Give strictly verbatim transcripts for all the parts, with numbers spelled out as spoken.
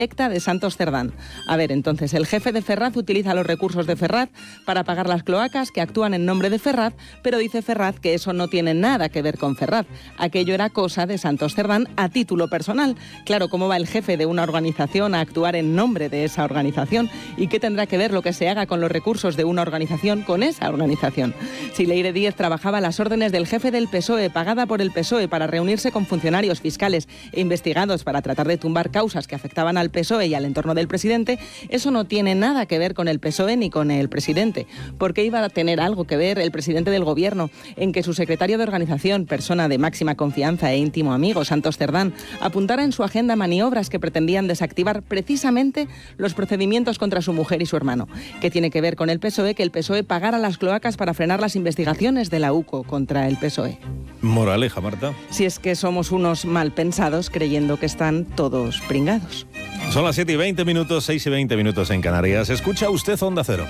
directa de Santos Cerdán. A ver, entonces, el jefe de Ferraz utiliza los recursos de Ferraz para pagar las cloacas que actúan en nombre de Ferraz, pero dice Ferraz que eso no tiene nada que ver con Ferraz. Aquello era cosa de Santos Cerdán a título personal. Claro, ¿cómo va el jefe de una organización a actuar en nombre de esa organización? ¿Y qué tendrá que ver lo que se haga con los recursos de una organización con esa organización? Si Leire Díez trabajaba a las órdenes del jefe del P S O E, pagada por el P S O E para reunirse con funcionarios fiscales e investigados para tratar de tumbar causas que afectaban al P S O E y al entorno del presidente, eso no tiene nada que ver con el P S O E ni con el presidente. ¿Por qué iba a tener algo que ver el presidente del gobierno en que su secretario de organización, persona de máxima confianza e íntimo amigo, Santos Cerdán, apuntara en su agenda maniobras que pretendían desactivar precisamente los procedimientos contra su mujer y su hermano? ¿Qué tiene que ver con el P S O E que el P S O E pagara las cloacas para frenar las investigaciones de la U C O contra el P S O E? Moraleja, Marta. Si es que somos unos mal pensados creyendo que están todos pringados. Son las siete y veinte minutos, seis y veinte minutos en Canarias. Escucha usted Onda Cero.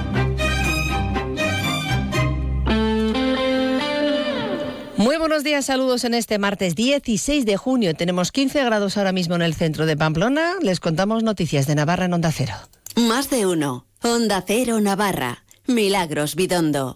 Muy buenos días, saludos en este martes dieciséis de junio. Tenemos quince grados ahora mismo en el centro de Pamplona. Les contamos noticias de Navarra en Onda Cero. Más de uno. Onda Cero Navarra. Milagros Bidondo.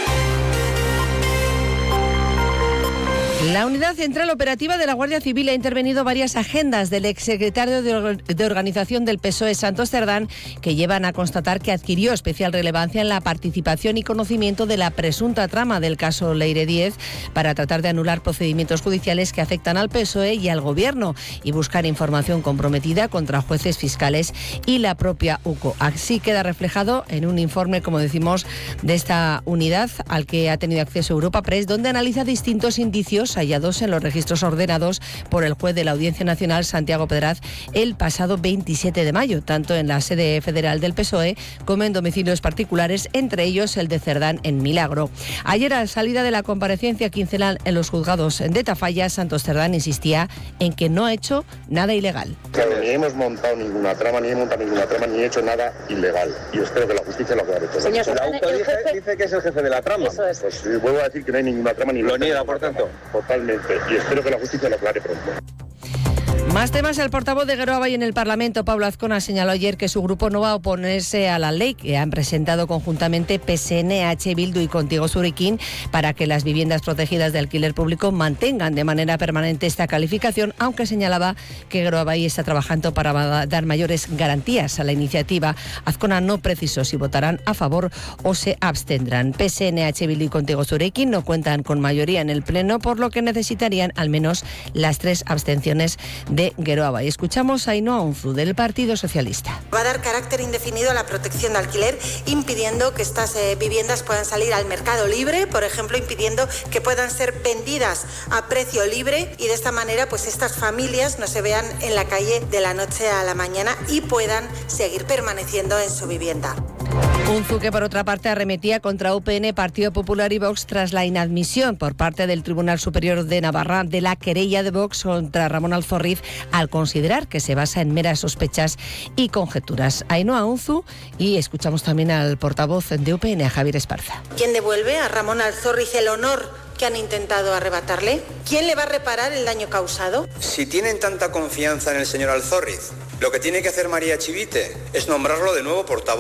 La Unidad Central Operativa de la Guardia Civil ha intervenido varias agendas del exsecretario de Organización del P S O E, Santos Cerdán, que llevan a constatar que adquirió especial relevancia en la participación y conocimiento de la presunta trama del caso Leire Díez para tratar de anular procedimientos judiciales que afectan al P S O E y al Gobierno y buscar información comprometida contra jueces, fiscales y la propia U C O. Así queda reflejado en un informe, como decimos, de esta unidad al que ha tenido acceso Europa Press, donde analiza distintos indicios hallados en los registros ordenados por el juez de la Audiencia Nacional, Santiago Pedraz, el pasado veintisiete de mayo, tanto en la sede federal del P S O E como en domicilios particulares, entre ellos el de Cerdán en Milagro. Ayer, a salida de la comparecencia quincenal en los juzgados de Tafalla, Santos Cerdán insistía en que no ha hecho nada ilegal. Claro, ni hemos montado ninguna trama, ni he montado ninguna trama, ni he hecho nada ilegal. Y espero que la justicia lo aclare todo. Señor, la U C O dice, dice que es el jefe de la trama. Eso es. Pues eh, vuelvo a decir que no hay ninguna trama ni lo niega, por tanto. Totalmente. Y espero que la justicia lo aclare pronto. Más temas. El portavoz de Geroa Bai en el Parlamento, Pablo Azcona, señaló ayer que su grupo no va a oponerse a la ley que han presentado conjuntamente P S N, H Bildu y Contigo Zurekin para que las viviendas protegidas de alquiler público mantengan de manera permanente esta calificación, aunque señalaba que Geroa Bai está trabajando para dar mayores garantías a la iniciativa. Azcona no precisó si votarán a favor o se abstendrán. P S N, H Bildu y Contigo Zurekin no cuentan con mayoría en el Pleno, por lo que necesitarían al menos las tres abstenciones de Geroa Bai. Escuchamos a Ainhoa Unzu, del Partido Socialista. Va a dar carácter indefinido a la protección de alquiler, impidiendo que estas eh, viviendas puedan salir al mercado libre, por ejemplo, impidiendo que puedan ser vendidas a precio libre y de esta manera pues estas familias no se vean en la calle de la noche a la mañana y puedan seguir permaneciendo en su vivienda. Unzu, que por otra parte arremetía contra U P N, Partido Popular y Vox tras la inadmisión por parte del Tribunal Superior de Navarra de la querella de Vox contra Ramón Alzorriz, al considerar que se basa en meras sospechas y conjeturas. Ainhoa Unzu, y escuchamos también al portavoz de U P N, a Javier Esparza. ¿Quién devuelve a Ramón Alzorriz el honor que han intentado arrebatarle? ¿Quién le va a reparar el daño causado? Si tienen tanta confianza en el señor Alzorriz, lo que tiene que hacer María Chivite es nombrarlo de nuevo portavoz